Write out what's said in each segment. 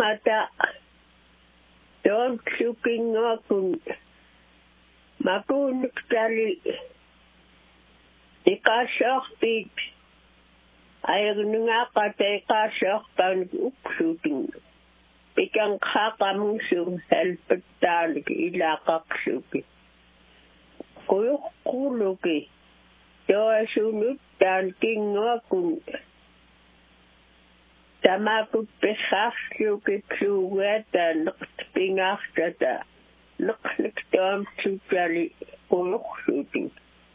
ngata don't looking akun makun tali ikashortit ayagninga kata ikashortan uksuting ikan khaqamusum helpetal ilaqaqsuki kuyuquluki doasunut tan kingakun tamakut pesafluki kluwetan pingaftata nukniktam tutali kuyuqsuting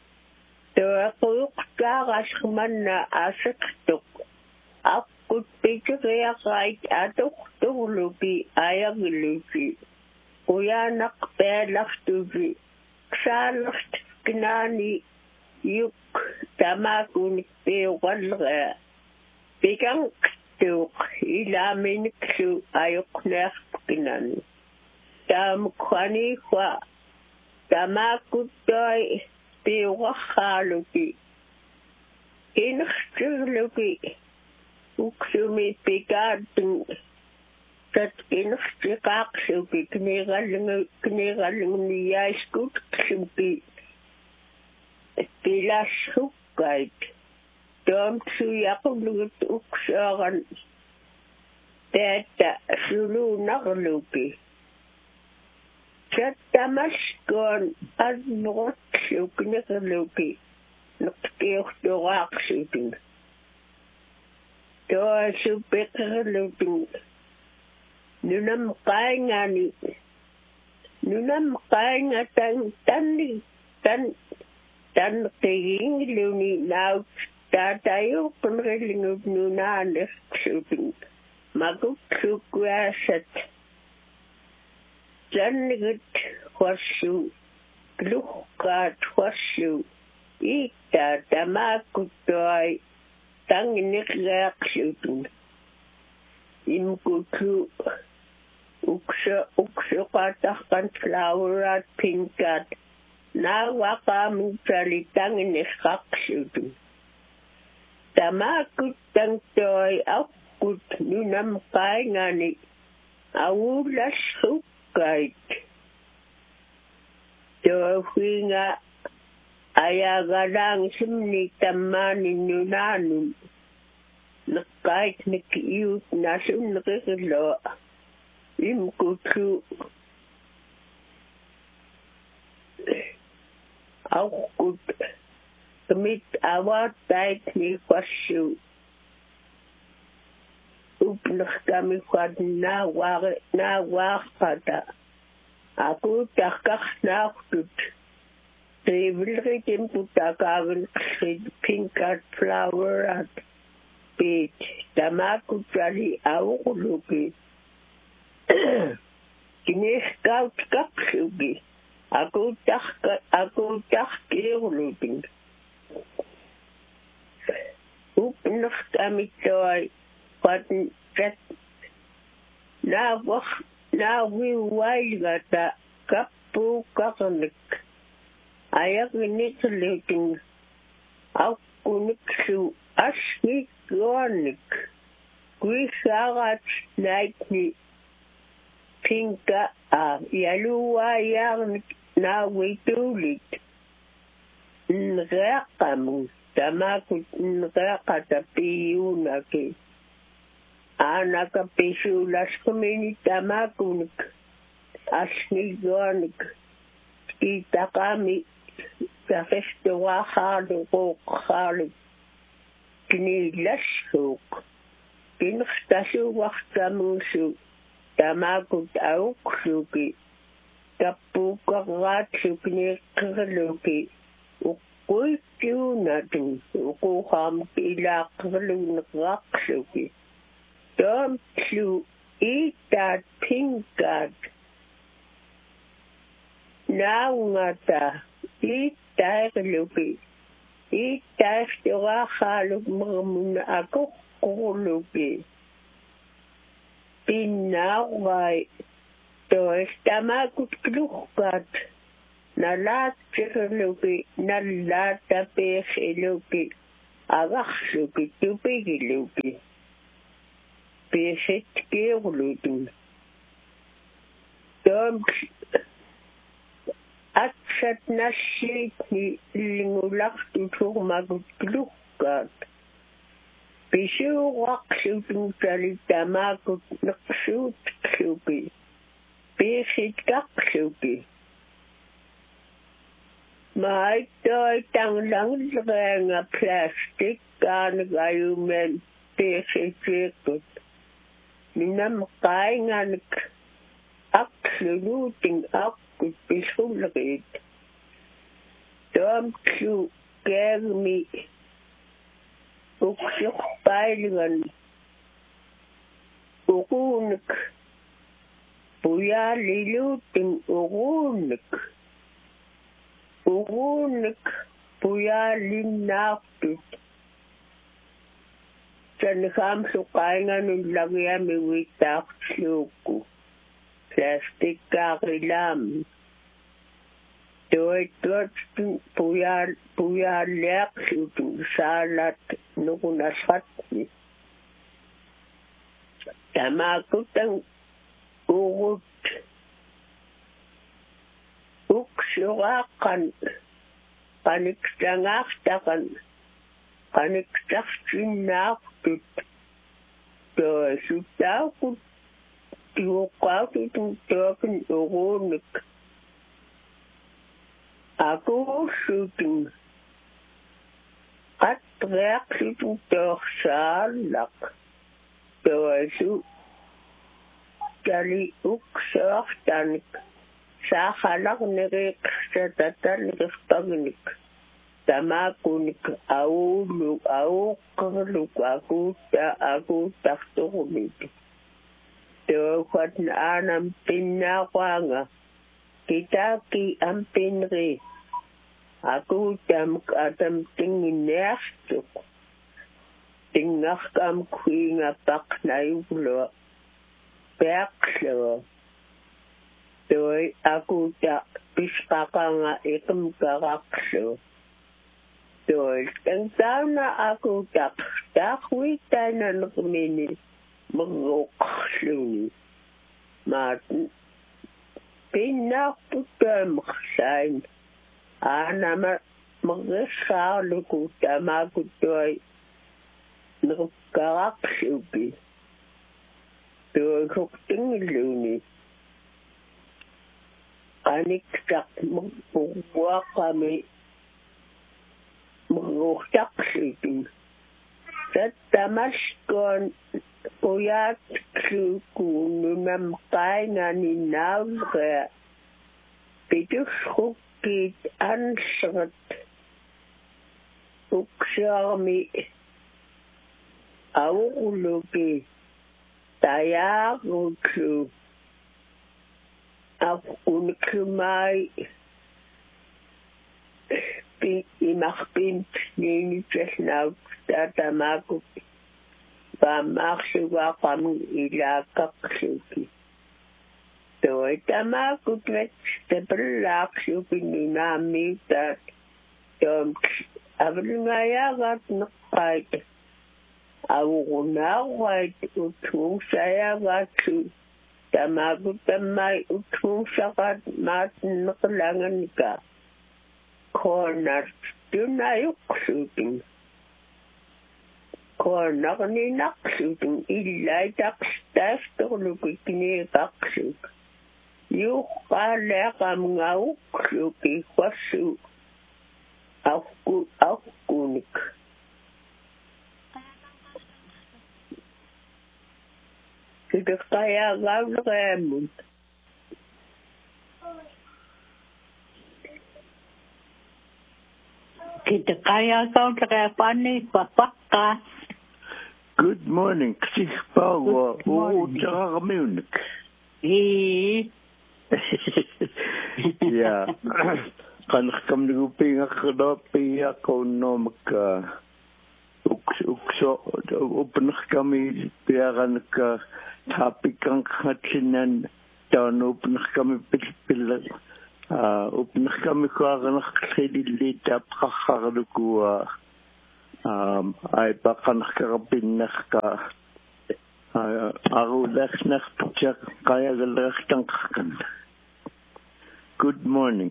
kuyuqtaaqasmanna asiktuk akkut pikriaqait atuqtuluki ayagluki kuyanaq peelaftuki ksaalert knani yuk tamakunik peewalga pikanqtuq ilaminiksu ayuqneerpkinan tamkwaniwa tamakuttai peewaqaaluki inertuluki uksumi pikaatun tat inertiqaaqsuki kniiqallungniyaaiskut ksuki pilashukkait toamtsuyaqulugut uksaaran taata suluunarluki tattamaskoon adnoqotluknerluki neqtiortoraaqsutin toasupeqerlutin nunam qaingatan tan qigingiluni naut taatayuqnerlingut nunaanerqsutin makuksukkuaasat tannigut huassu luhkaat huassu itta tamakuttuai tangniqaaqsutin imkutu uksuqataqqan flowerat pinkat nawaqamutali tangniqaqsutin tamakut tangtoi akkut nunam qaingani awulashukait tofinga ayagalang simni tamani nunanun nakait nikiut nasun nakikilo imkutu akkut kamit awatait ni kwasyu upnakami kwad nawaqata aku takkaq naqtut Trivilritin putakagan pinkat flower at pit tamakutali awukuluki kineskaut kapsugi aku takkirutin upnakkamitoy patin kat nawiwailgata kappu kakanik ayagniqlutin aquniksu asnikonik kuisaagat naitni pinka yaluwayarnik nawitulit nreaqamu tamakut nreaqata piyunaki anakapisulaskumini tamakunik asnikonik itaqami kafestuaqaalu quuqqaalu kiniillassuuq kinertasuuartamuusu tamakut auqsuki kappuuqarraatsu kiniiqqerluki uqquittuunatun uquuqaamuk ilaaqerluuneqaaqsuki toamtlu iitaat pinkaat naungata ittaerluki ittaertuaqaaluk mermun aquqqurluki pinnaurai toestamakut kluhkat nalaatserluki nallaatapeerluki agarluki tupigiluki Beset keeruluten. Dom atsat nassit ni lingulaqtu turmagut lukkaat. Pisuuqaqsutun talitamakut neqsuutsuki. Beset kaqsuki. Maitoi tanglangrenga plastik kaanagayumen besetsekut. Minam kainganik absoluting akkut pisulrit. Tomksu kermi uksukpailingan urunik. Puyaliluting urunik. Urunik puyalinnaaqtut. Sankamsuqainganun lagiami wittaaqtluukku. Plastikkaarilaam. Toittuatun puyalliaqsutun saalat nukunasqatni. Tamakutan urut. Uksuraaqan qaniktangaartaqan qaniktartinnaartut toasutaaqut tiuqqaaqutun tookin uruunik akuussutun qatreaqsutun toorsaallaq toasu tali uksaartanik saaxalaqneriq satatanikirpaginik tamakunik auuqqerluk akuuttartorunit toofat aanam pinnaaqaanga kitaki ampinri akuutam atam tinginneartuq tingarkam kuingapaqnayuglua peaqlua toi akuta pisqaqanga iqimkaraqlu toi tangtauna akuta taqwitaina nqmini mruqluni maat pinnaqtutamqsain aanama mrissaaluku tamakutoi nrukkaraqlupi toi huktingiluni Aniktak mengwakami menguhtaksitin. Tatamaskon uyat sukununam kaingani naulga pituskukit ansrat uksarmi auruluki tayarutlu Unkumai imaqpint niinitasnaut tatamakut pamaqsuwaqam ilaqaqsuki toitamakut vets tepellaaqsuki ninaamitat tom avlingayagat neqqait avugunaaqait utmuusayagatsu tamagutamai utmuusaqat maatneqlanganika koonart tunayuqsuutin koonarninaqsuutin illaitaqstaastorluki kiniiqaqsuk yuqqaaleaqamngauqsuki wassu aqunik Kitaqayaqaulqaamut Kitaqayaqaulqaapani papaqqa Good morning. Ksihpawa uutaqarmiunik. Ja. Qanqamnigupiingaqqilaappiaqaunnoomaka ukso upnerkami piaranaka tapikanqatsinan taanupnerkami pilpilla upnerkami kuaranaqlilitaapqarrarlukua ai paqanarkarapinnerka Good morning.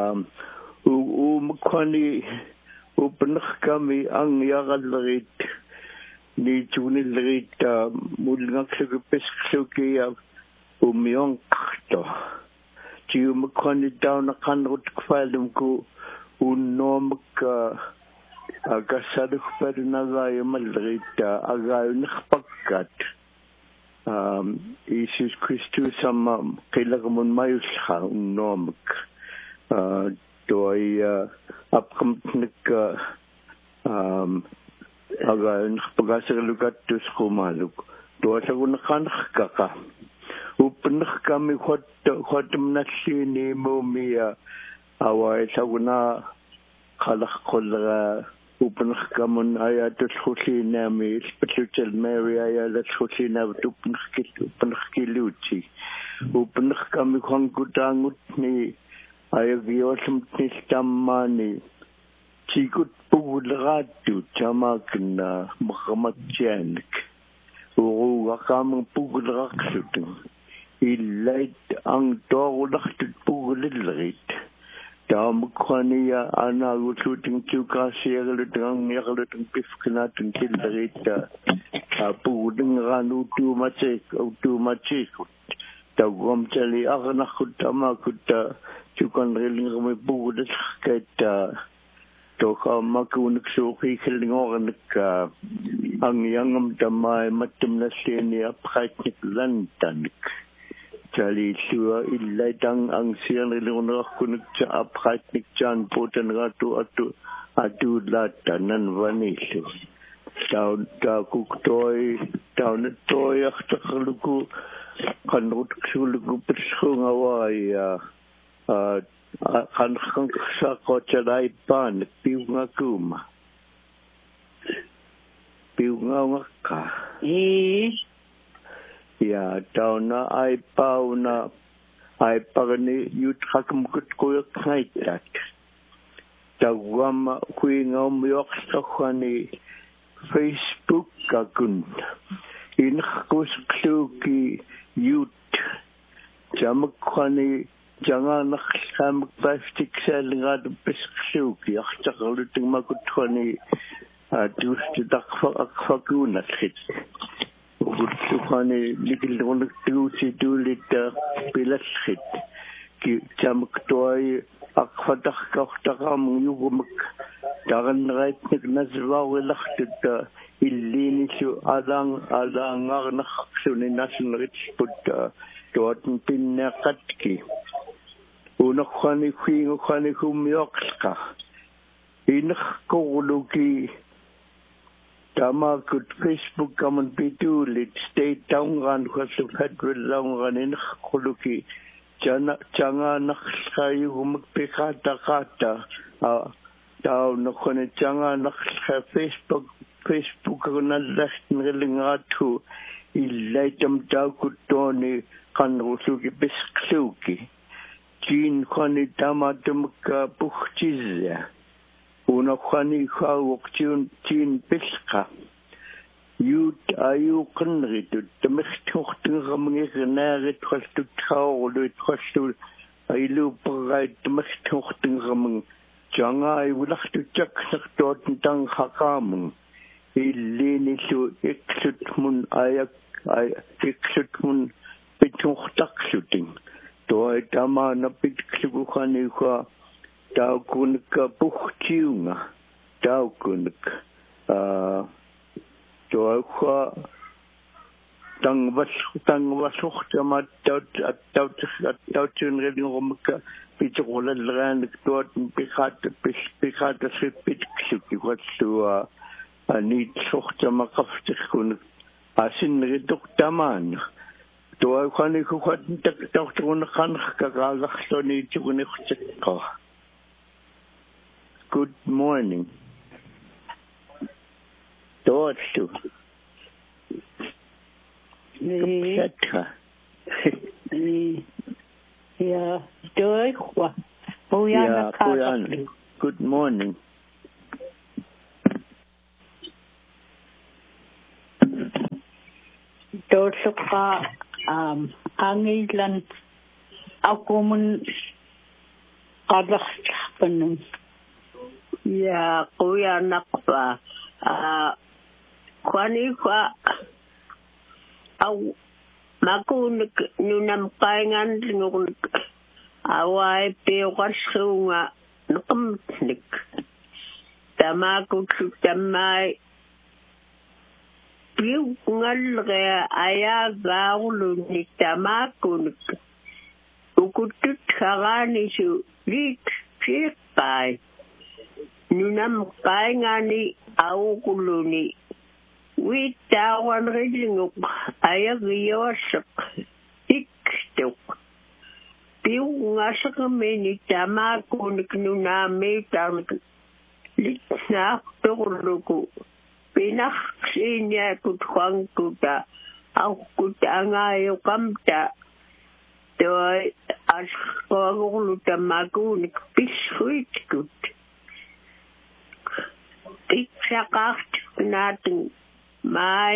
Umakwani upnakami ang yagalit ni Junilit mulngak suki umyong to. Jiu makwani down a kanrut kvalum ku unomak agasaduk pedanaga malrit agayo nakpakat. Jesus Christus am kailangan mayus ha unomak. Doi upkamtnik agayo nakpagasalugat tus kumaluk. Doi sa kunakanakaka. Upanak kami khotum nasini mumia away sa kuna kalakol upanak kamun ayatus husina mi spiritual Mary ayatus husina upanak kiluchi upanak kami khangkutangut ni ayagiyosum nistamani chikut pugulratu chamakna makamatjanik uru wakamang pugulraksutung ilait ang dorulaktut pugulilrit Damakwaniya anagututing tukasiyagalutang yagalutang pifkanatang kildarita puding ranu tumachek o tumachekut tawam chali akanakut amakut tukan riling kami pugudas kaita toka makunik suki kilingoranik ang yangam damay matum na sini apkaitnik lantanik Jali sua illai tang ang siang rilunga kunik cha apratnik chan poten ratu atu latanan vanisu. Taun ta kuktoi taun toi aktakluku kanut ksuluku persunga wai kan sa kocalai pan piunga kuma. Piunga ngaka. Ya, tauna ay pauna ay pagani yut hakam kut koyak ngaitat. Tawam kuingaw miyok sa kwani Facebook kakun. Inakos kluki yut. Jamak kwani jangan naksamak plastic sel nga dupis kluki. Akchakaluting makut kwani tusti dakfakunat hit. Butuhani likil unak tusi tulit pilaskit ki jamak toy akfadak kaktakam yugumak dagan right nik nazwaw lakhtit illini su alang nakaksu ni national rich put doon pinakatki unak khani khani kumyokska inak kuluki Tama kut Facebook kaman pitulit state taungan khasuk federal laungan in khuluki changa naksayu magpikata kata tao nakhone changa naksa Facebook na last ngelingatu ilaitam tao kutoni kan rusuki bisksuki chin khani tama tumka pukhchizya Una khani khawuk chin piska yut ayu qnritu tmkhtukhtin gamngenarit khastut khawlut khastul ailu prait tmkhtukhtin gamng janga iwlakhtu chaksaktot tang khaqam illini su iksutmun ayak iksutmun pitukhtaksuting toy tama na pitklu khani kha Tau kunik buchtiunga, tau kunik. Tau kwa tang wasuk tamat tau tun reding romka pitchola land dort pikata sipit ksuki wat tu nit suchta makaftik kunik asin reduk taman. Tau kwa ni kuat tau tun kan kagagak so ni tukunik chikka. Good morning. Dorsu. Kapsatra. Ja, doikwa. Puyana Puyana. Good morning. Tosuka angilan akumun qadaqpanun ya kuya nakpa kwani kwa au makunik nunam kaingan ngun awai pe qashunga nuqamnik tamakuk tamai piu ngalre aya gaulu ni tamakunik ukutut khagani su lik fiqai nunam kaingani aukuluni witawan rilinguk ayagiyosuk iktuk piu ngasakmeni tamakunik nunami tamak litna turluku pinah sinya kutwangkuta au kutangayo kamta toy askogulu tamakunik pishuitkut Iksakacht natin may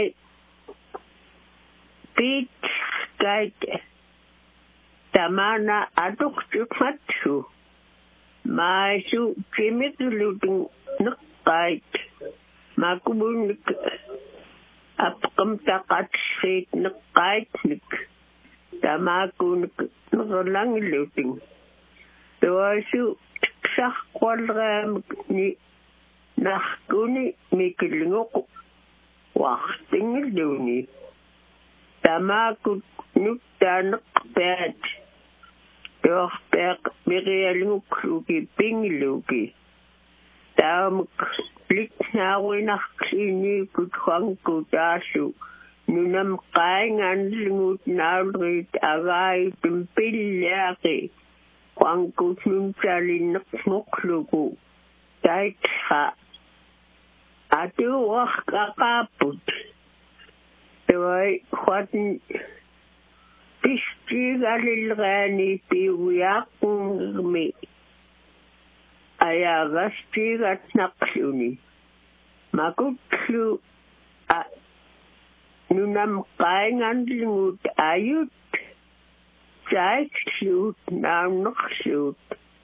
pit kahit tamana atuk matsu may su kimikuluting nakait makubunik apkam takat sit nakait nik tamakunik nakalang luting toy su sakwalram ni Nakuni mikilingok waqting duni tamakut nuktanak pet doh pek mirialingok luki pingluki tam klik nawinak sini kutwang kutasu nunam kaingan lingut nalrit agay tumpilaki kwangkut nunchalinak mukluku taitha atu wakakaput toy khwatin pistigalilgani piuyakmi ayagastigat naqsuni makutlu nunam kaingan lingut ayut saikshut namnaqshut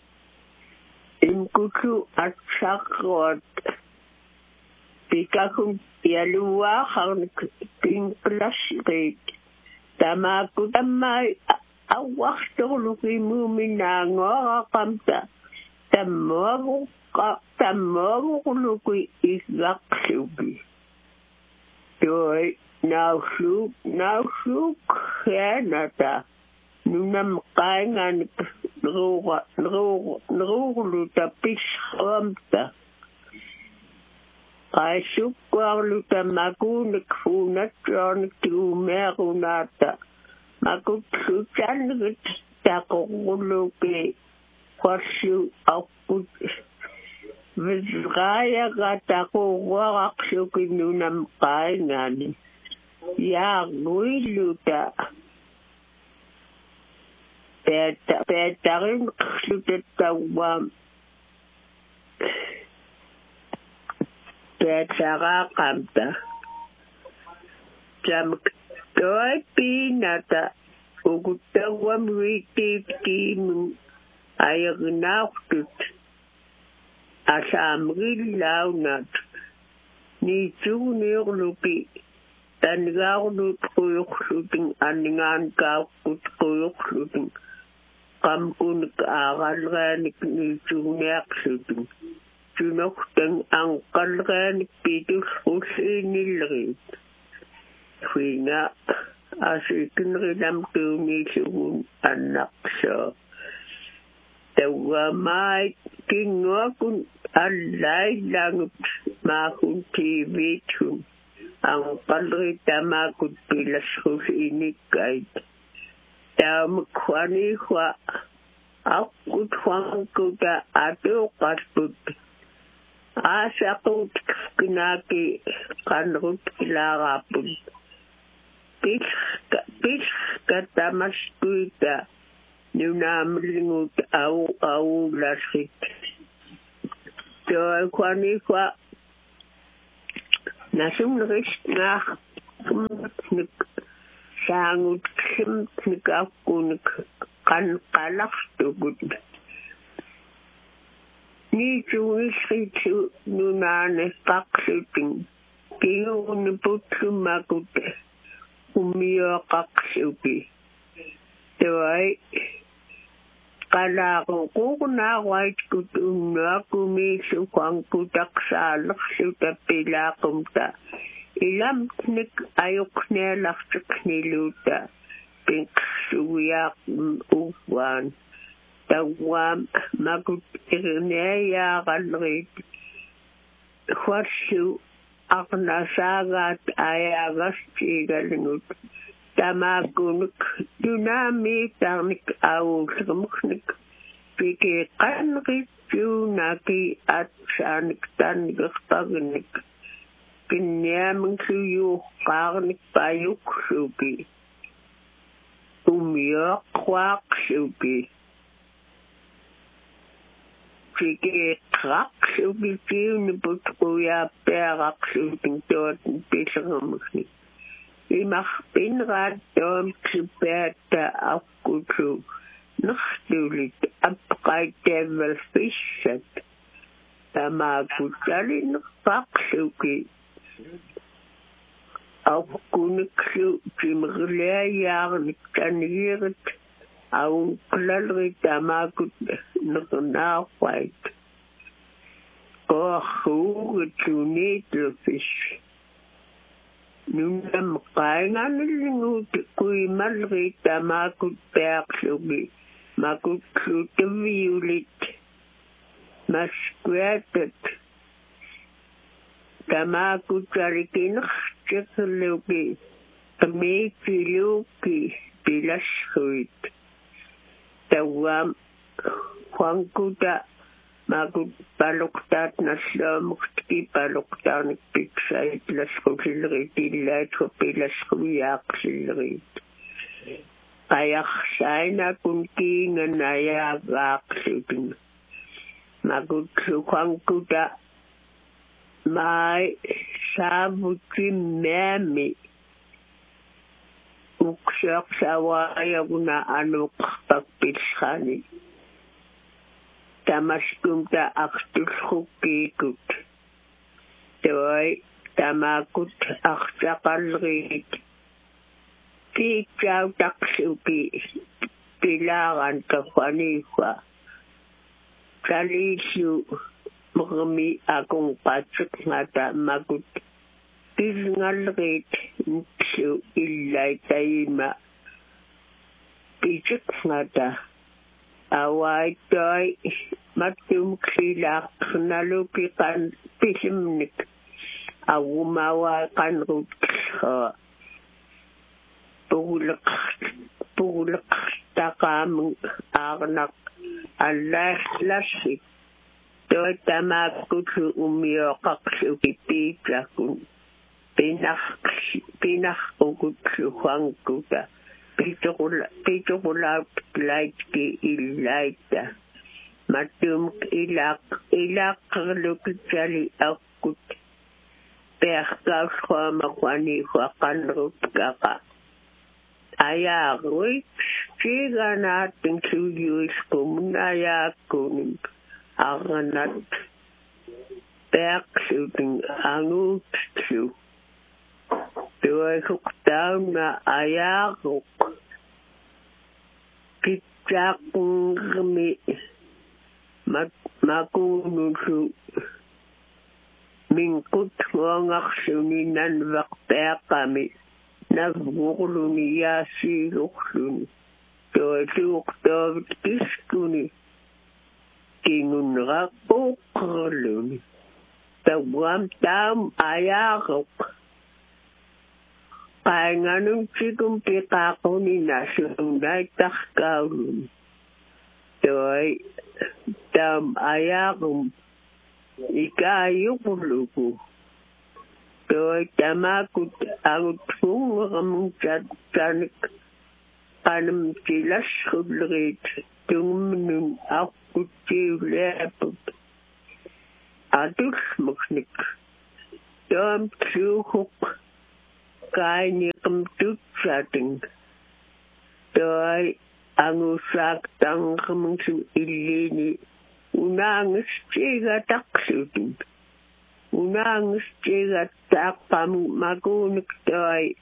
imkutu atsakrot pikakun yalua harnik pinklasrit tamaku tamai awaktorluki muminangora kamta tammoruluki isgaksubi toy nausuk khenata nunam kaingan nruglu tapis ramta kaisukwarlu tamakunik funatronik tumerunata makutsutanrit takuruluki kwasu akut vizraya gatakurwaraksuki nunam kaingani yaguiluta Petarin sutetawam petara kamta jam toy pinata ugutawam wikitimu ayagnautut asamrilaunat ni tunirluki tangarlut kuyukluting aningan kakut kuyukluting kamkunik agalganik ni tunaksuting tunoktang ang kalganik pitus usinilrit Huina asikin rinam tunisugun anak sa tawamay kingwakun alay langup makun TV tun ang kalrita makut pilas husinik kahit tamkwani kwa akut huang kuta ato kasput asakut kinaki kanrut kilarapun pis katamas kuita nunamlingut au lasit to kwani kwa nasum risk na saangut kimtnik akkunik qalaqtugut niituisritu nunaane qaqsutin kiuni putsumakut umioqaqsuki tuai qalaqu quqnaaruaitkut unnuakumiisu qanqutaqsaallersuta pilaaqumta ilamtnik ajuqnialartiqniluuta pinqsugiaaq uwaan tawam makut irneayaaqallerit huassu aqnasaagaat ayaagartiigalingut tamakunik dynamiitarnik auullermuknik piki qanritsuunaki atsaanik tannigerpaginik pinniamingsujuuqqaarnik payuksuki umioqquaqsuki piki qaqsuki tiuniputquyaappiaraqsuutin tuatin pillermuknik imaqpinraattoom kipaata akkutu nertulit apqaitavalfissat tamaakutalinerpaqsuki akkuniklu timerliayaarnik tanigirit aunqlalrit tamaakut nernaarpait qoarruugituniitlufis nunam qainganillingut kuimalri tamakut peaqlugi makutlutuviulit maskuatat tamakutarikinertiqlugi amiikiluki pilashuit tawam huankuta makut paluktaat naslaamukti paluktaarnik piksait lasqullerit illaatrupilasquyaaqsillerit ayaqsainakun kiingan ayaagaaqsutin makut huankuta mai saavutimmeami uqsiaqsawaayaguna anuqqaqpilsqani tamaskumta aqtullukkiikut tuai tamakut aqtaqalriit tiitsautaqsuki pilaaran kafaniifa taliillu mermi akunqaatiqngata makut pilngalriit nsu illaitayima piitiqngata awaitoi mattumksilaaqnaluki qan pisimnik awumawai qanrutha puguleqtaqaamun aarnaq allaaslassi toi tamaakutlu umioqaqsuki piitsakun pinarqukutlu huankuta Pichukulaut laitki illaita matumk ilaqerlukitsali akkut pearkausquamaquani huaqanrutkaqa ayaaqruit kiiganaatin suyuiskumun ayaakkunin arnat peaqsutin anguutsu tuasuktauna ayaaquk kitsaaqungermi makuunullu minkut huangarsuni nanvaqpeaqami navgurluni yaasiilurluni tuasuuqtaavit kiskuni kingunraqquuqqerluni tawam taam ayaaquk qainganuntikum piqaaquni nasunaitarkaulun toi tam ayaaqum ikaayuqluku toi tamakut angutfungamun tanik qanam tilasqullerit tungumnun aquttiuleaput adulmuknik tom tsuuhuq kaini kumtutsating. Toi angusak tangkamang ilini. Unangis tiga taksutin. Unangis tiga takpam magunik toi.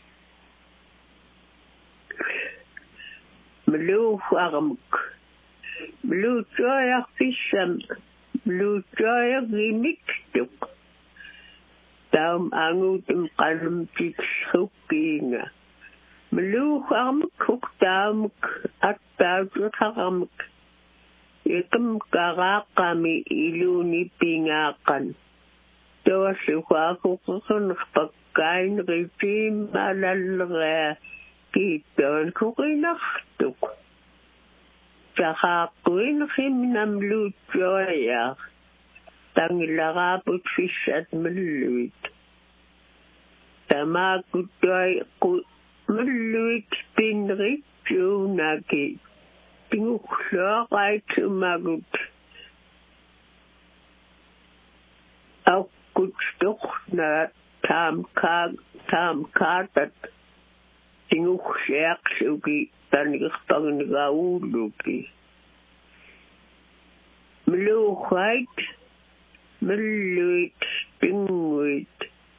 Melu farmuk. Melu toya fisam. Melu toya gimiktuk. Taum angutum kanum tiksukinga. Melu farmuk huktamuk at tawtut Ikam karakami iluni pingakan. Tawa siwakukukan pagkain ritim malalga kiton kukinaktuk. Sakakuin himnam lutoya. Tangilakapot fisat maluit. Tamakutoy maluit pinrit yunaki. Tinguklakay tumagot. Akkutstok na tamkatat. Tinguklak suki tanigpang nagauluki. Malukait, maluit, tinguit.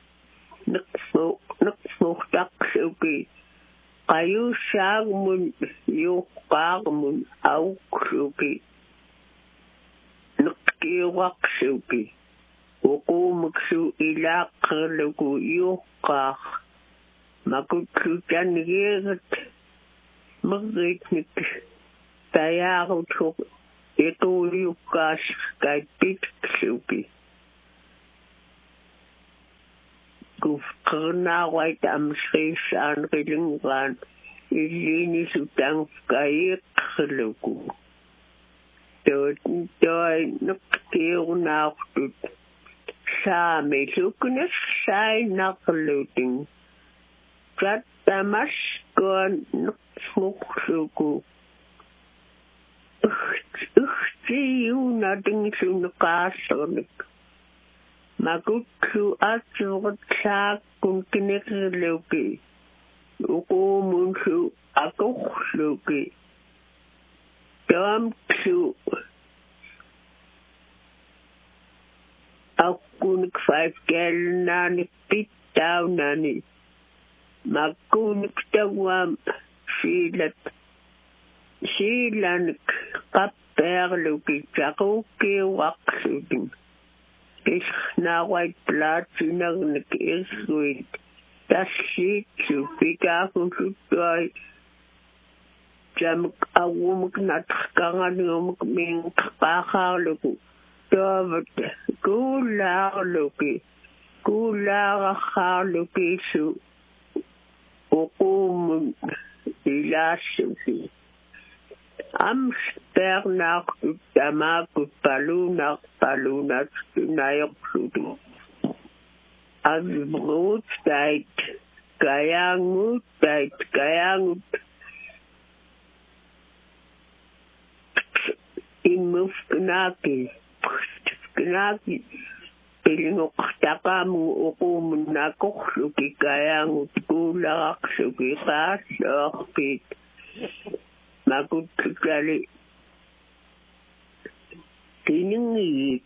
Naksmuktak suki. Kayu sagmun yukagmun auksuki. Nukkiwak suki. Ukumuksu ilakaluku yukak. Makutsutan girat. Magritnik. Tayakutuk. Ito yukas kay pitsuki. Kufkarnaway tamsrisan rilingan ilini sutang kayik luku. Toy nuktiw naktut. Sami sukunas say nakluting. Katamas kon nuksuku. Ukti yun nating sunakasonik. Magutsu at sukat kung kinikiluki. Ukumunsu akukluki. Damtsu. Akunik 5 kel nani pitaw nani. Makunik tawam silat. Silanik kaperluki. Sakuki waksuting. Is na white blood sinag is das shit to pick up on to jam awumuk nat kangan umuk ming pakaluku. David kula luki. Kula haluki su ukum ilasuki. Am spernak tamakut palunak tunayok sudu. As brood tight, kayangut. Imuf knaki. Pilingok takamu ukum nakoksuki kayangut kulak suki kasokit. Magut kali tiningit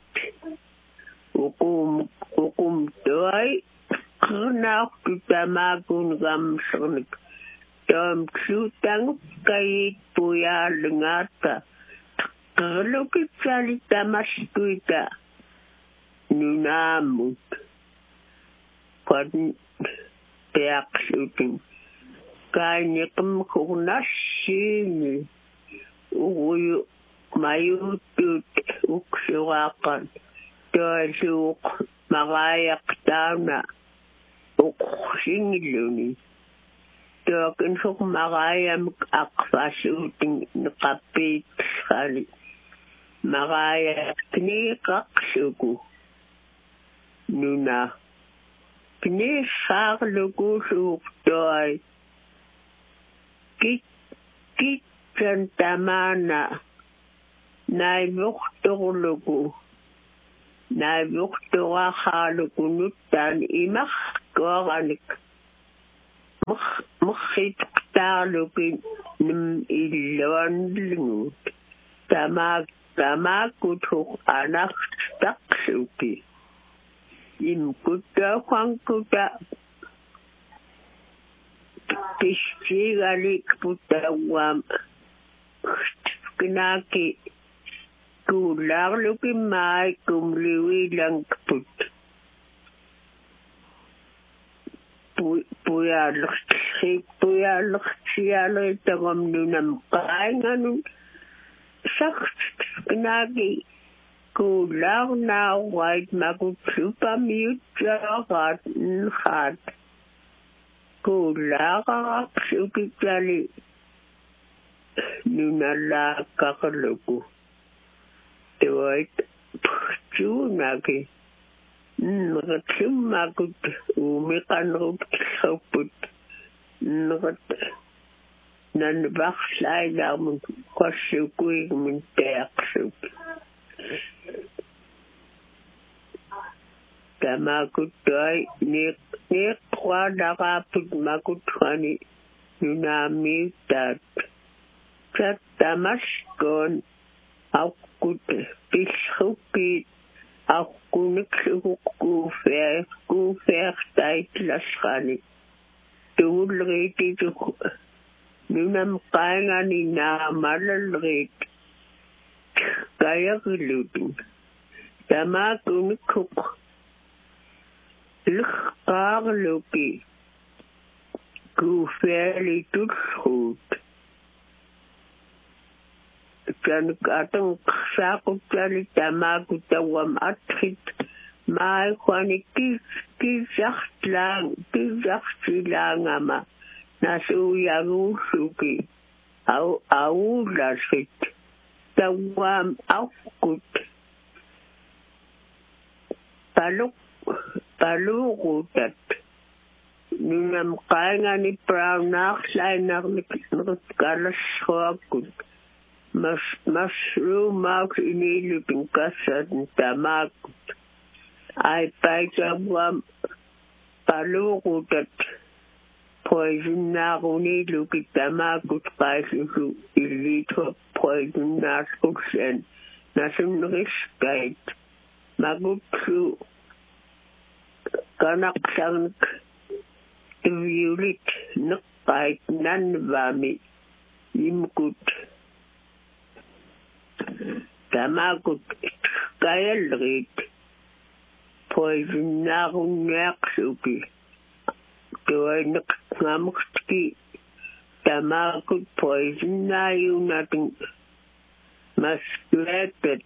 ukum toy kena kita magun gamsnik tom sutang kait puya lengata kalau kita tamas kita nunamut kon peak suting kanya kumkunasini uyu mayutut uksuwakan tosuk magayak tana uksingiluni tokin suk magayam akfasuting nakapit kali magayak knikaksuku nuna knisakluku suktoy Kitchen tamana naibukturluku naibuktura haluku nutan imak koranik مخيت تعلقين نم إلوان تما كتو أنا تقسوكي يمكتا خانكتا تشتي غاليك بتاوام كناكي كولار لوكي ماي كمليوي لانك بوت Puya luksialo itagam nunam kainga nun sakht nagi kulang na white magutsupa mute hat kulang supitali nunala kakaluku white chu nagi Nagatsimakut umikanrut saput nagat nanbakslay namun kwasukui minteaksuk tamakutay ni kwa nakaput makutwani nunamitat sa tamaskon akut pishukit Aku niksuku kufer tijd laskhani. Tuul reeti tuk. Nunam kainga ni na malal reet. Kaya kilutin. Tama kunikuk. Likhkar loki. Kufer li tutshut. Kan atang sakop jali tamaku tawam atrit mai kwani kizacht lang ama nasu yagu suki au lasit tawam akut palugutat nunam kainga ni brown nakhlay kalas khakut mushroom marks in a looking custard and tamakut. I picked up one palugu that poison now only look at tamakut spices to elite poison nascooks and nothing respect. Magutsu Kanaksank the violet, not by none vami, imkut. Tamakut kayal rit poison na naksuki toy naknamukti tamakut poison na yung nating maskuletet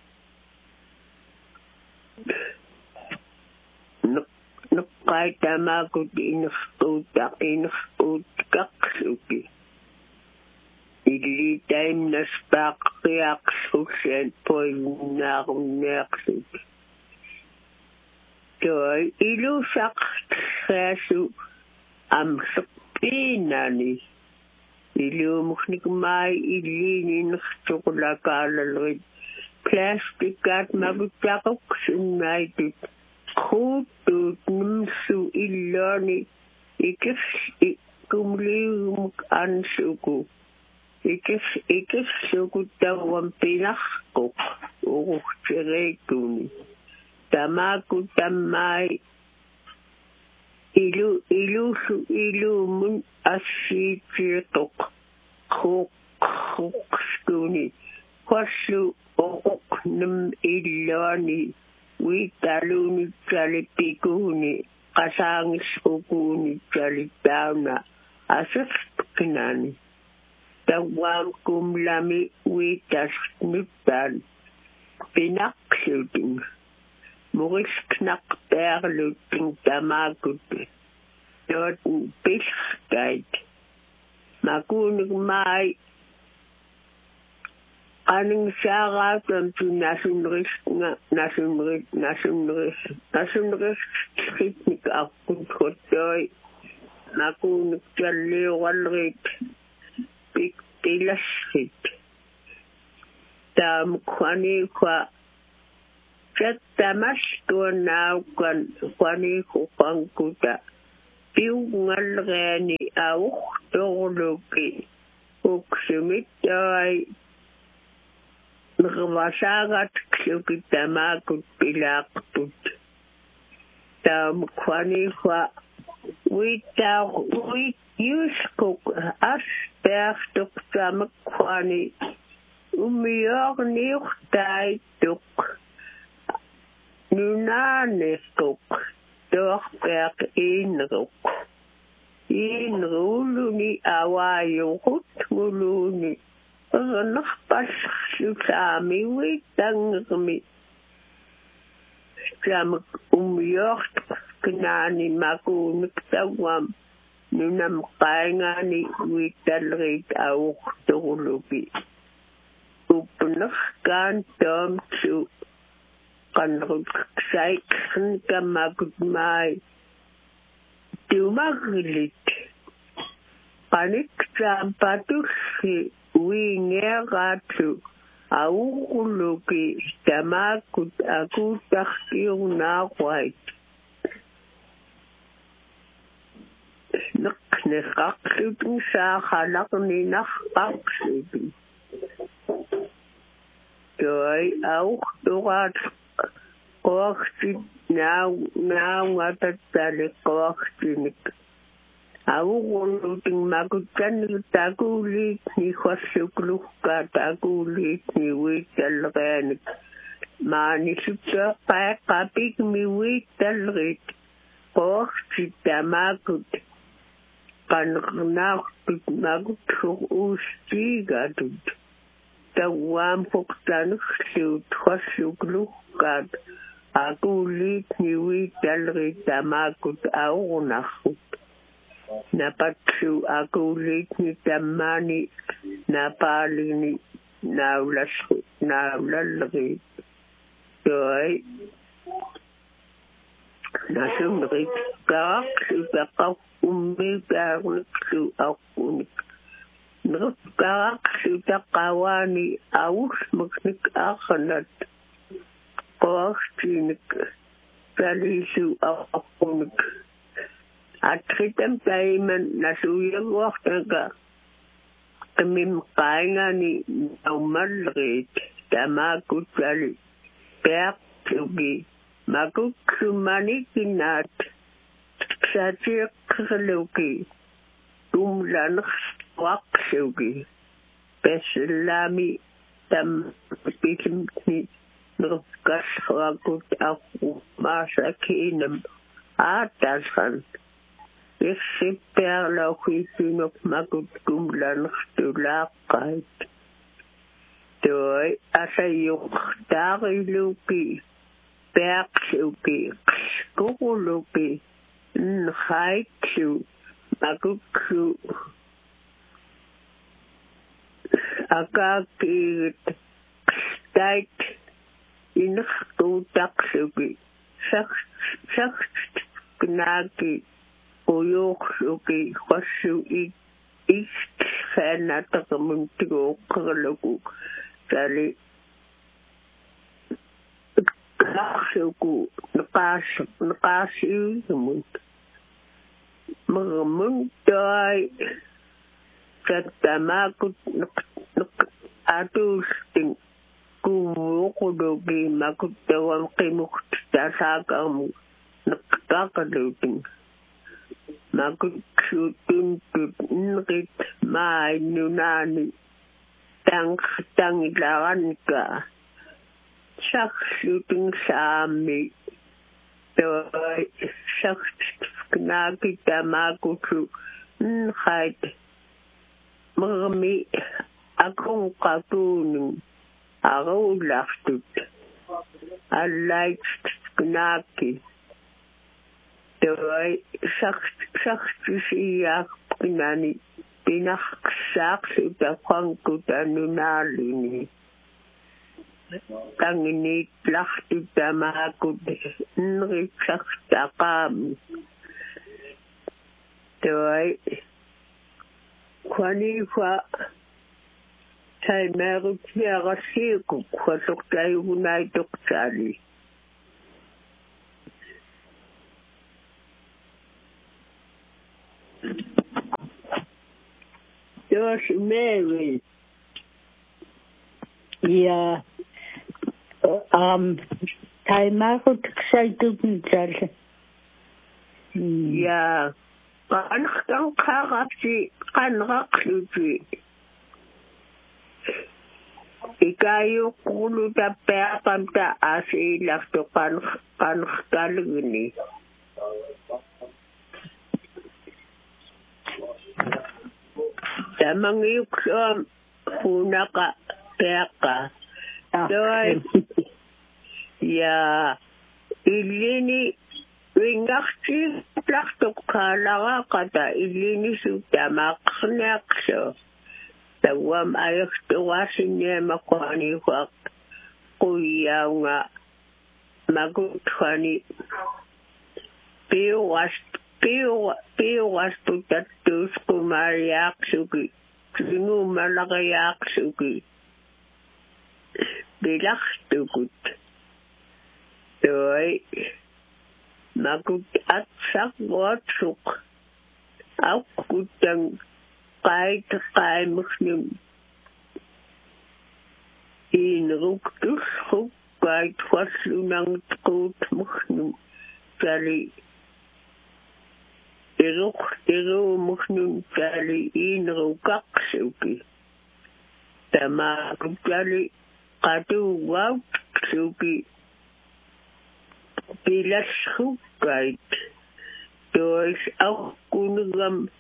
nakay tamakut inakut kaksuki Ili time na spak kaya suksent po na akong naksuk. Toy ilusak kasu am sakpinani. Ilumuk ni kumay ilinin chokolakalalwid. Plastic at mabutakok sunited. Kutut numsu iloni. Ikis kumlium ansuku. Ikis sukutawang pinakok uuktirekuni. Tamaku tamay ilumun asitirtok kukskuni. Kwasu okok num iloni witaluni talipikuni kasangis ukuni talitawna asas kinani. Tawang kumlami witas nutan pinaksuting muris knak perluting tamakut dort piskait makunig mai aning sarat ang nasunris skitnik akun kotoy makunig taliwalrit Pilasit tam kwani kwa chat tamas to now kwani ko pangkuta piungalreani auqtorluki uksumittai nirvasagat ksukitamakut pilaqtut tam kwanifa wit yuskuk aspertuk tam kwani umiorniuhtaituk nunaneskuk torperk inruk inruluni awayukut muluni naqpas sutami witangmi jam umiort knani makunik tawam nunam qaingani witalrit auqtorluki upnaqkan tomtsu qanruk saikhan kamakutmai tumaglit qanik tampatusi wingeratu auquluki tamakut akutakhtiunaqwait naqnaqaqlutun saaqalaqni naqaqlutun toy auqturat qoqti naungatatali qoqtinik auqulutin makuttanni takulit ni khossuklukka takulit ni witalqanik maani sutta qaqapik mi witalqit qoqti tamakut qanqnaqtut makutsu ustigatut tawam fuqtanqsut khossuklukkat akulit ni witalqit tamakut auqnaqut napatsu akulit ni tamani napalini naulalgi toy nasumrit kaqsu taqaf ummi kaqsu aqunik nqaqsu taqawani awusmuknik aqnat qoqtinik talisu aqunik atritam taiman nasuyagwaqtanga kamim qaingani naumalrit tamakutali peaqtugi makuksumanikinat satiqluki tumlanqwaqsugi peslami tam pitimni nrukaswakut aqu masakinam atashan Ixsiperlauqitunuk makut kumlanqtulaqqait toy asayuqtariluki peaqsuki qskuquluki nhaitsu makuksu akakit qstait inqtutaqsuki saknaki uyuqsuki qassu ikfanataqamuntigoqarluku tali qaqsuku nqasiumun murmuntai tattamakut atustin kuvuquluki makuttawam qimuqtasaqarmu nqaqalutin makutsutun nrit mai nunani tanglaranka shaksutun sami toy shaksknaki tamakutsu nhait murmi akun qatunun arulaftut alaitknaki toy shaksiyaqnani pinaqsaaqsutaqankutanunaalini tangini tlaxtutamakut nritsaqtaqaami toy kwanifa taimerutiarasiiku kwasuqtayugunaitortaali Jos Mary. Ja. Taimakut saitun tal. Ja. Kan karapsi kan rakluti. Ikayo kulu ta peapam ta asilah to kan kalguni. Tamang yuk punaka peaka. Doi ya ilini ringakti plakto kalaga kata ilini su tamaknakso. Tawam ayok tuwasin makwani wak kuya nga magutwani piwas putatus kumariak suki sinu malakayak suki bilak tukut toy magut at sakwat suk akutang kai muslim in ruktus huk kai twaslunang tkut muslim kali Iru muslim kali in rukak suki tama kali katu wak suki bilas huk kai tois akunugam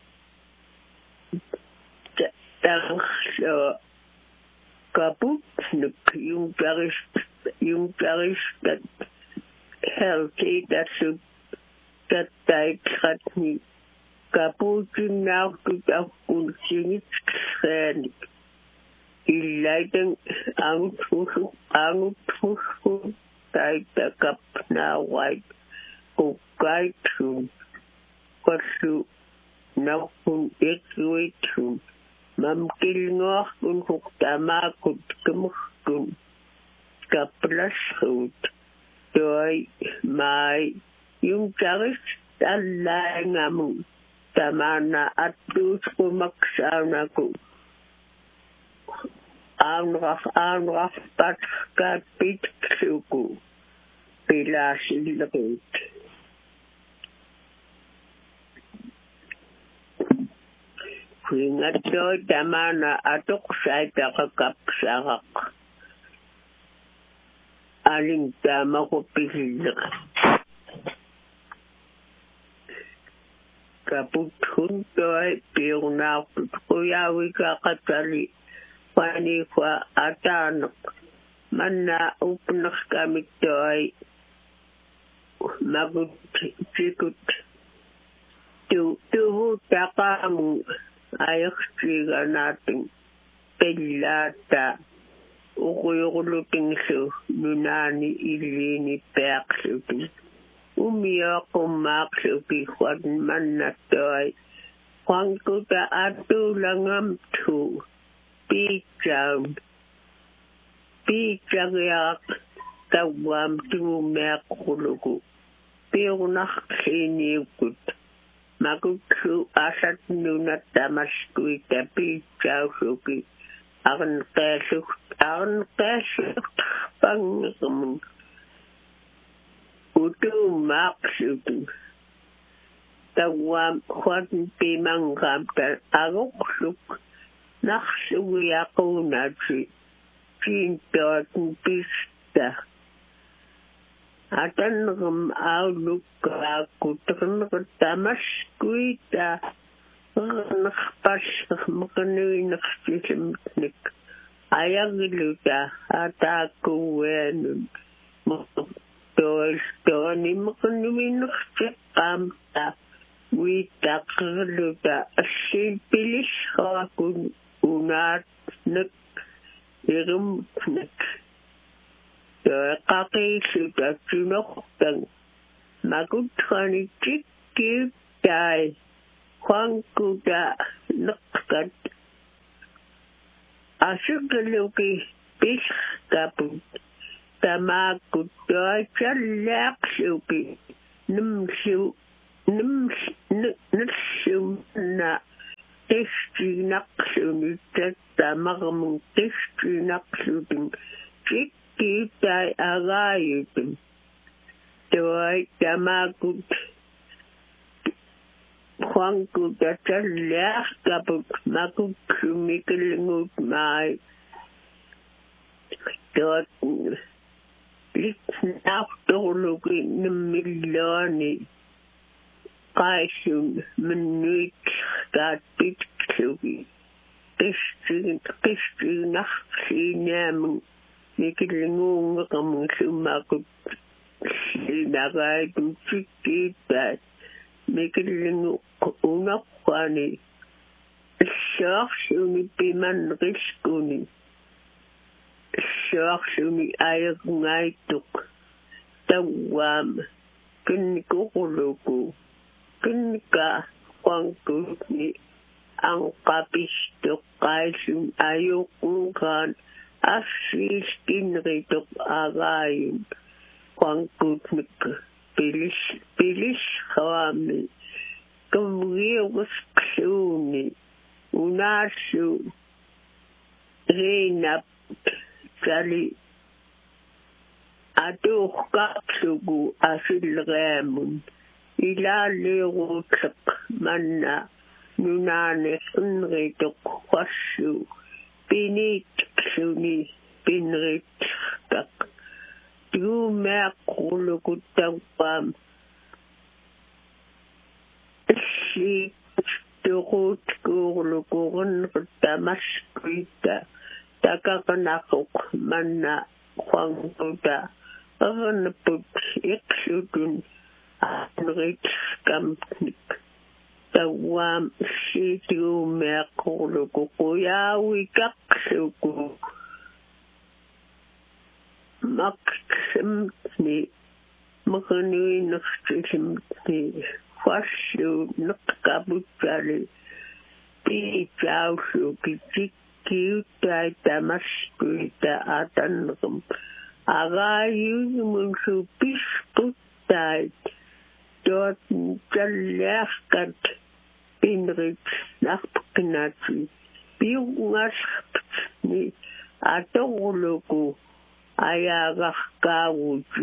kaput nuk yung paris that healthy that died kat ni kaputin na kun singit sen ilaitang ang tusu tay takap na white ukay tun kasu na kun ekway tun mamkil nga kun huktama kun kumukun kaplas hut toy may yung karis talay nga mong tama na at dus kumaksana ko ang raf patkapit suko pila silakot Kuingat do tama na atok sa kakapsarak. Aling tama ko pisilak. Kaputun to ay piyong na kuyawi kakatali. Pani kwa atanok. Man na upnak kami to ay magutikot. Tuhu takang ayok siya natin pelata ukuyukuluting so nunani ilini peksuti umiyak kumaksuti kwan man na to'y kwan ko ta ato langam to pichang yak tawam tumek kuluku pero naksiniyukut Magutu asat nunat tamas kui tapi jauh suki akan kesuk panggung utu maksud tawam kwan pimang kamtar agok suk naksuwi ako naci cinta pista Atan ngam auluk aku terkena tamas kuita nakpas makanu naksisimnik ayang luta ataku wen ni makanu naksikam ta wita luta asilpilis aku unat nak irum nak Kaki sudah junok dan magutrani cikir dai kwang kuda nakkat asugaluki bis kaput tamakut dai chalak suki nimsu na testinaqsuni tattamarmun testinaqsutin tikkitai agayutin tuai tamakut Juanku tatalliaqkaput makuksumikilngut mai tuat litnaqtorluki nimmillani qaisun minnuit kaatpitsugi qistinaqsinaamun mikilnguungaqamun summakut sinagaitun tikkiittaat mikilngu unaqqani saarsuni piman riskuni saarsuni ayaqngaittuq tawwaam kinniquluku kinnika qanqutni anqapistuq qaisun ayuqqunqaan affiistinrituq agaayun qanqutnik bilis khawami kumriuskuni unasu reinap sali atuqqaqsugu asilreamun ilaliruutlaq manna nunane unrituq qassu piniiksuni pinrittaq tuumeaqqulukuttawwaam si tuqutkuurlukuqunrutamaskuitta takaqnaqoq manna qanquta arnaput iqsutun anritkamnik tawwaam si tuumeaqqulukuquyaawiqaqsuku maksimni maqanuinertisimni fassu neqqabuttali piitsaussu kitikkiuttai tamaskuita atannequm agaayuumunsu pisputtait tuat talliarkat pinrit narpkinati piungasqni atorluku ayaqarqaawuti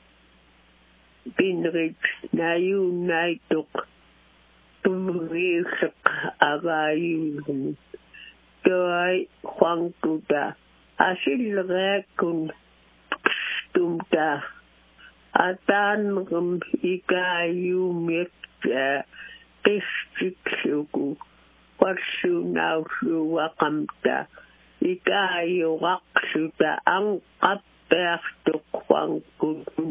pinrit nayuunnaituq tumriiseq agaayuun tuai Juankuta asilreakun tumta ataanqum ikaayuumiakta qistiksuku qarsunaussuwaqamta ikaayuqaqsuta anqappeartuq Juankutun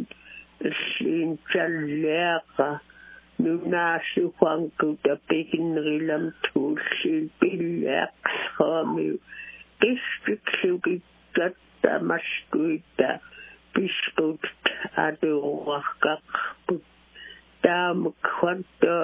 sintalliaqa nunaasu Juankuta pihinrilam tuulliil pilleaqsqaamiu qistiksuki tattamaskuita pisput atuuqqaqput taamuk Juanta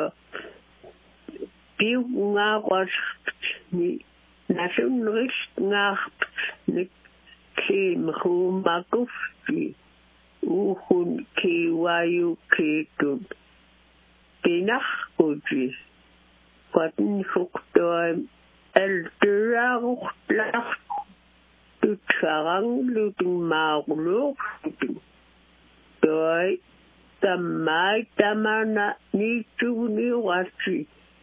piungaaqasni nasunristngaarpni kiimruumakufti uhun kiwayukiitun pinarquti qatnfuqtuam altuaruqtlaq tutsaranglutun maaquluuqtun toi tammai tamana niitsuguniuqatsi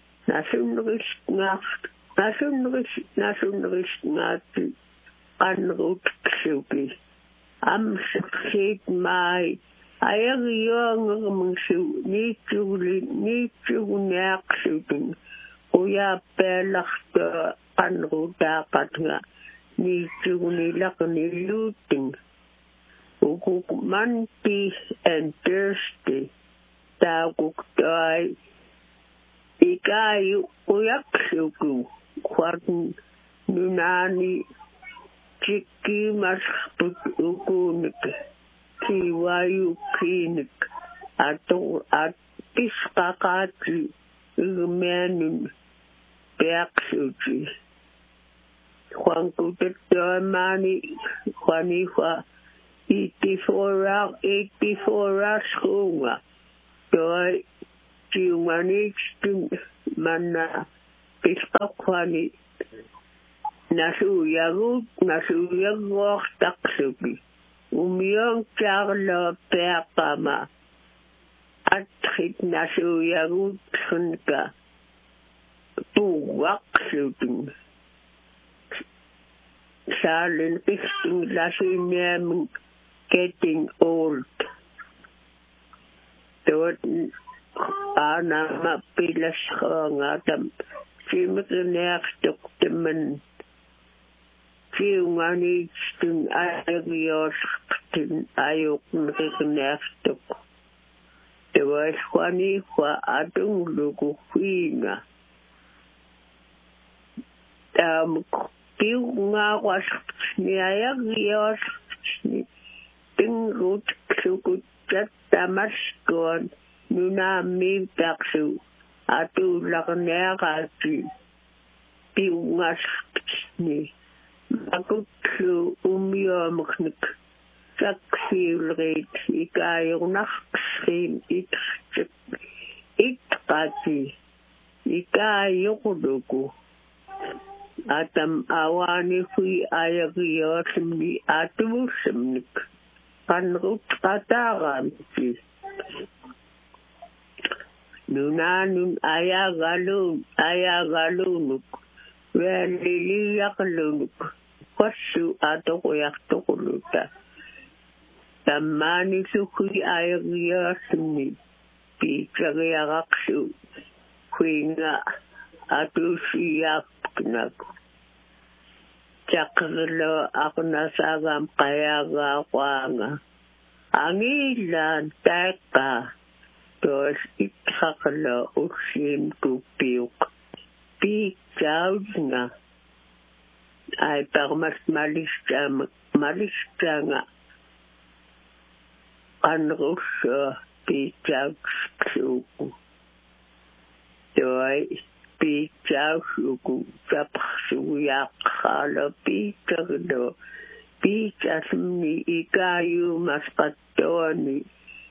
nasunristngaati qanrutksuki amsiqsiit mai ayagiyongermungsu niitsuguniaqsutun uyaappealarta qanrutaaqatnga niitsugunilaqniluutun ukukmanti and Thursday taaquktai ikaayu uyaqsuku qwarn nunani tikkiimasqput ukuunik kiwayu kiinik pisqaqaati igmeanun peaqsuti Juankutattuamaani Juanifa 84 schoonga toi tiunganitstun manna pisqaqwani nasuuyaguortaqsuki umiong charlo peaqama atrit nasuuyaguutsunka puuaqsutin saalin qisting lasuimiamun getting old tuot aanama pilasqaangatam Simmenerstoktemen Fiunganitstun Ariostin Ayokun Renerstok. Det var Swani fra Adungluguina. Fiungarostni Ariosni Tingut Sukutjat Damaskon Nuna Mibaksu. Atu lagneraati piungasni makutsu umiomknik saksiulrit ikayunaqsrin itqati ikayuqduku atam awani hui ayagiyosimni atuusimnik qanrut qataramti Nunanun ayagalunuk Veliliyaklunuk Kwasu atokoyaktukuluta Tamani sukui ayagiyasmi Pichagayaksu Kuinga atusiyaknak Chaklo aknasagam kayagawanga Angilan teka Tos itakala usim tupiuk. Pijaudna. Ay parmas malistanga. Anrusa pijaudsuku. Toi pijausuku. Sapsuyakala pijagdo. Pijasmni ikayu maspatoni.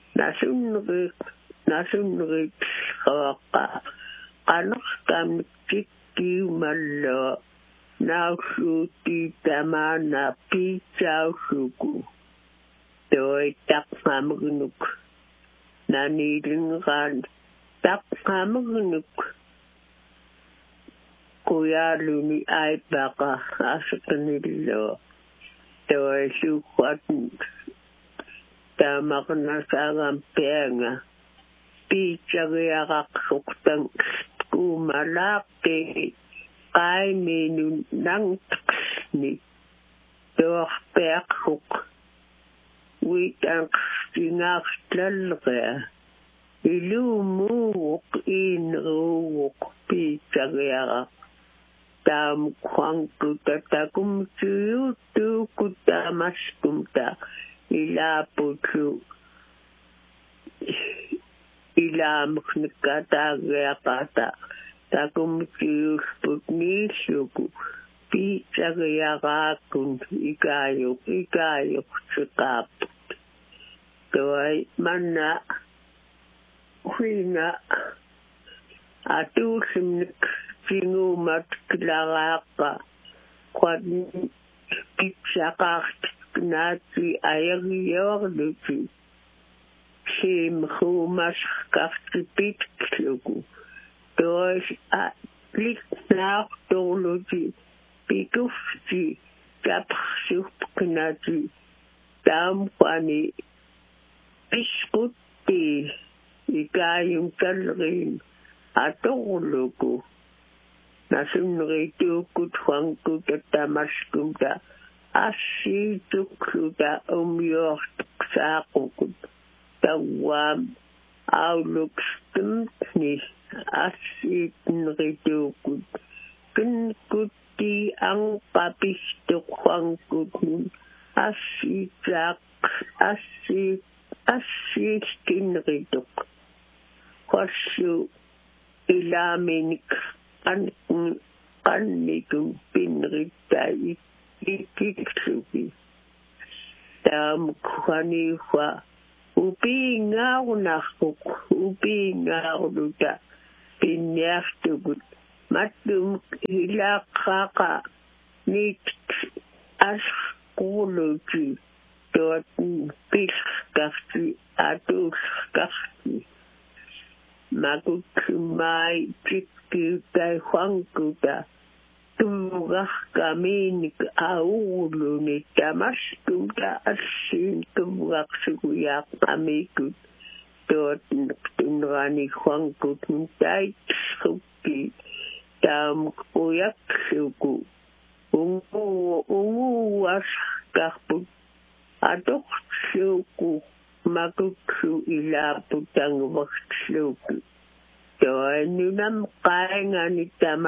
Nasunrit haka kanakam tikimallo nausuti tamana pijausuku toi takmamugnuk nanilingan takmamugnuk kuyaluni aibaka asakanillo toi sukwatun tamaknasagam penga Pichagayaksuktang kumalakte kaiminun nangtsni doorpeaksuk witangstinakslalre ilumuuk inruuk pichagayak tam kwangkuta takumtuyutu kutamaskumta ilaputsu Ilamknikatagayakata takumtiusputnisuku pichagayakakun ikayuk sikaput toy manna huina atusimnik singumat kilagaka kwan pichakakt nati ayagiyorduti Sim humas kaftipitlugu. Dois a liknaak tologi. Pikufti tapsupknati. Tamkwani piskuti. Ikayung talrin. Atologu. Nasunritu kutwanku tatamaskumta. Asitukluta umyortsakukut. Tawam aulukstumni asitnritukut kunkuti ang papistukwankutun asistinrituk kwasu ilaminik kannikun pinrita ikiksuki tam kwaniwa Upingaunakuk, upingauluta, pinyaftugut, matum hilaqaqa nit asquluti dort pilqarti atusqarti makutumai tikki tai huankuta tumugaqkaminik auluni tamastumta assin tumugaqsukuyaqamikut dort tunrani huankut tai sukki tam uyaksuku ungu asqarput adoksuku makuksu ilaputang waksuku. So, nunam kaya nga ni